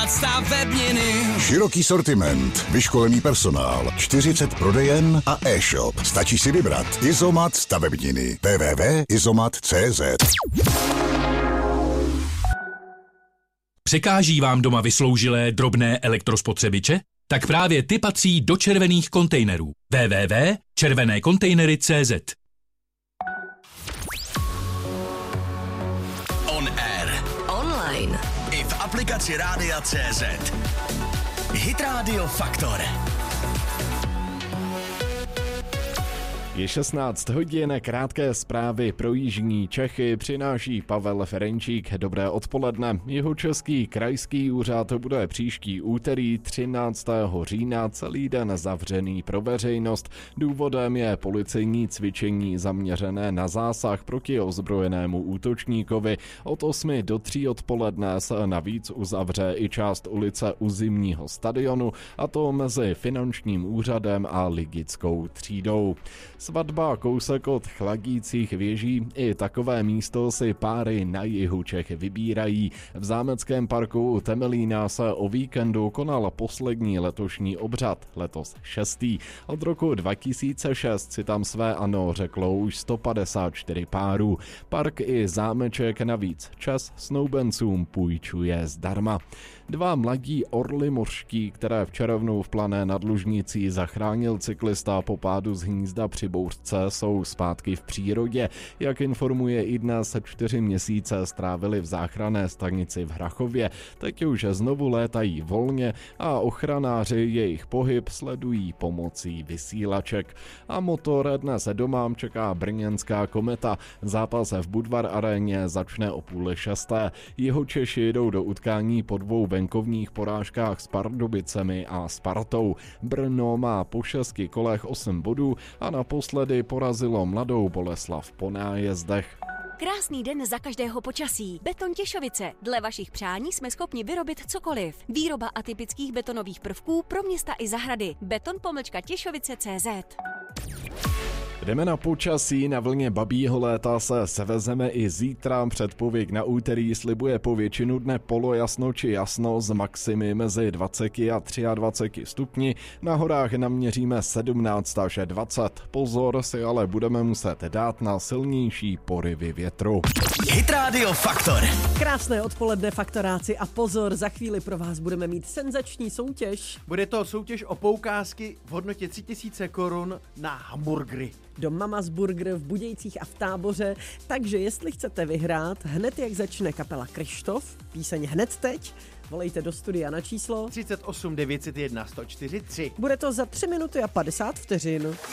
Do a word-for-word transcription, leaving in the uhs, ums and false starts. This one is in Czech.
Izomat stavebniny. Široký sortiment, vyškolený personál, čtyřicet prodejen a e-shop. Stačí si vybrat. Izomat stavebniny. w w w tečka izomat tečka c z. Překáží vám doma vysloužilé drobné elektrospotřebiče? Tak právě ty patří do červených kontejnerů. w w w tečka červené kontejnery tečka c z. On air. Online. I v aplikaci Rádia C Z. Hit Radio Faktor. Je šestnáct hodin, krátké zprávy pro jižní Čechy přináší Pavel Ferenčík. Dobré odpoledne. Jihočeský krajský úřad bude příští úterý třináctého října celý den zavřený pro veřejnost. Důvodem je policejní cvičení zaměřené na zásah proti ozbrojenému útočníkovi. Od osmi do tří odpoledne se navíc uzavře i část ulice u Zimního stadionu, a to mezi finančním úřadem a Ligickou třídou. Svatba kousek od chladících věží, i takové místo si páry na jihu Čech vybírají. V zámeckém parku u Temelína se o víkendu konal poslední letošní obřad, letos šestý. Od roku dva tisíce šest si tam své ano řeklo už sto padesát čtyři párů. Park i zámeček navíc čas snoubencům půjčuje zdarma. Dva mladí orly mořští, které v červnu v Plané nad Lužnicí zachránil cyklista po pádu z hnízda při bouřce, jsou zpátky v přírodě. Jak informuje i dnes, čtyři měsíce strávili v záchranné stanici v Hrachově. Teď už znovu létají volně a ochranáři jejich pohyb sledují pomocí vysílaček. A motor dnes doma čeká brněnská Kometa. Zápas v Budvar aréně začne o půl šesté. Jihočeši jdou do utkání po dvou venkovních porážkách s Pardubicemi a Spartou. Brno má po šesti kolech osm bodů a naposledy porazilo Mladou Boleslav po nájezdech. Krásný den za každého počasí. Beton Těšovice. Dle vašich přání jsme schopni vyrobit cokoliv. Výroba atypických betonových prvků pro města i zahrady. Beton pomlčka Těšovice tečka cé zet. Jdeme na počasí, na vlně babího léta se sevezeme i zítra. Předpověď na úterý slibuje po většinu dne polojasno či jasno s maximy mezi dvacet a dvacet tři stupni. Na horách naměříme sedmnáct až dvacet. Pozor si ale budeme muset dát na silnější poryvy větru. Hit Radio Faktor. Krásné odpoledne, faktoráci, a pozor, za chvíli pro vás budeme mít senzační soutěž. Bude to soutěž o poukázky v hodnotě tři tisíce korun na hamburgery. Do Mama's Burger v Budějcích a v Táboře, takže jestli chcete vyhrát, hned jak začne kapela Kryštof, píseň hned teď, volejte do studia na číslo třicet osm devět set jedna sto čtyřicet tři. Bude to za tři minuty a padesát vteřin.